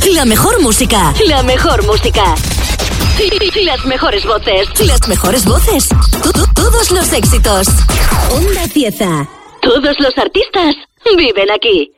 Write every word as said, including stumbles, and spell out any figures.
La mejor música. La mejor música. Y las mejores voces. Las mejores voces. Todos los éxitos. Onda Cieza. Todos los artistas viven aquí.